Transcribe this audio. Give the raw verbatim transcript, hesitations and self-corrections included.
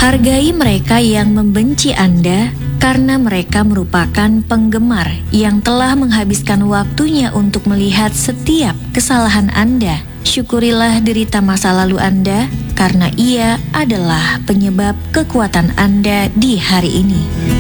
Hargai mereka yang membenci Anda karena mereka merupakan penggemar yang telah menghabiskan waktunya untuk melihat setiap kesalahan Anda. Syukurilah derita masa lalu Anda karena ia adalah penyebab kekuatan Anda di hari ini.